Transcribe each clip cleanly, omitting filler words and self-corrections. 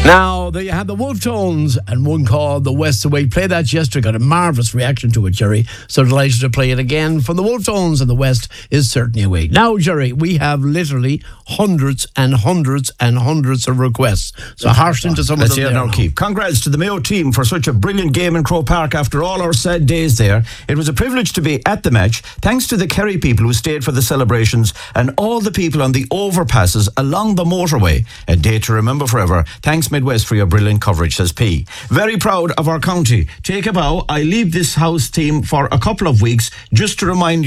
Now, there you have the Wolf Tones and one called The West Away. Played that yesterday, got a marvellous reaction to it, Jerry. So delighted to play it again from the Wolf Tones, and The West is certainly away. Now, Jerry, we have literally hundreds and hundreds and hundreds of requests. So harsh into some Let's of them. hear now, Keith. Congrats to the Mayo team for such a brilliant game in Croke Park after all our sad days there. It was a privilege to be at the match. Thanks to the Kerry people who stayed for the celebrations and all the people on the overpasses along the motorway. A day to remember forever. Thanks, Midwest, for your brilliant coverage, says P. Very proud of our county. Take a bow. I leave this house team for a couple of weeks just to remind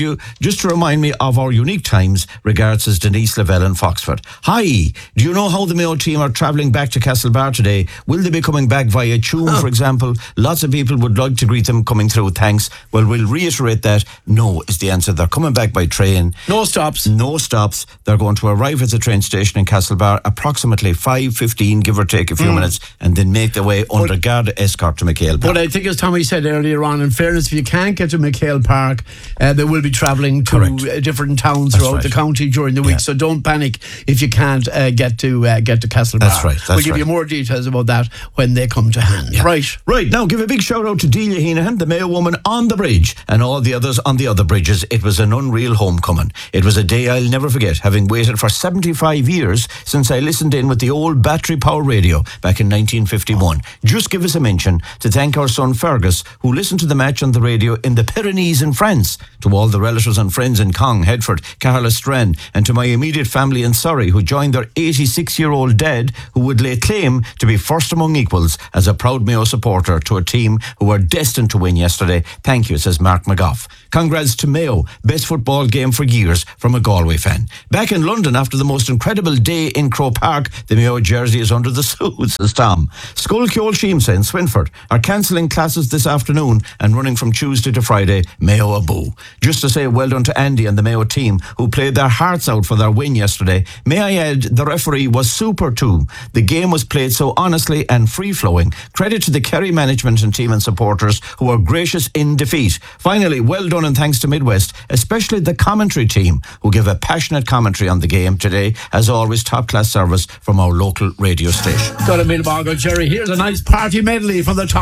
me of our unique times. Regards, says Denise Lavelle in Foxford. Hi, do you know how the Mayo team are travelling back to Castlebar today? Will they be coming back via Tuam, for example? Lots of people would like to greet them coming through. Thanks. Well, we'll reiterate that. No is the answer. They're coming back by train. No stops. No stops. They're going to arrive at the train station in Castlebar approximately 5:15, give or take a few minutes, and then make their way under guard escort to McHale Park. But I think, as Tommy said earlier on, in fairness, if you can't get to McHale Park, they will be travelling to different towns throughout the county during the week. So don't panic if you can't get to Castlebar. That's right. We'll give you more details about that when they come to hand. Yeah. Right. Now, give a big shout out to Delia Heenahan, the Mayo woman on the bridge, and all the others on the other bridges. It was an unreal homecoming. It was a day I'll never forget, having waited for 75 years since I listened in with the old battery power radio back in 1951. Just give us a mention to thank our son Fergus, who listened to the match on the radio in the Pyrenees in France. To all the relatives and friends in Cong, Headford, Carlisle, and to my immediate family in Surrey, who joined their 86-year-old dad, who would lay claim to be first among equals as a proud Mayo supporter to a team who were destined to win yesterday. Thank you, says Mark McGough. Congrats to Mayo. Best football game for years from a Galway fan. Back in London after the most incredible day in Croke Park, the Mayo jersey is under the suit, says Tom. Schullkill Sheemsa in Swinford are cancelling classes this afternoon and running from Tuesday to Friday. Mayo Abu. Just to say well done to Andy and the Mayo team who played their hearts out for their win yesterday. May I add, the referee was super too. The game was played so honestly and free-flowing. Credit to the Kerry management and team and supporters who were gracious in defeat. Finally, well done and thanks to Midwest, especially the commentary team who give a passionate commentary on the game today. As always, top-class service from our local radio station. Got a mailbag, Jerry. Here's a nice party medley from the top.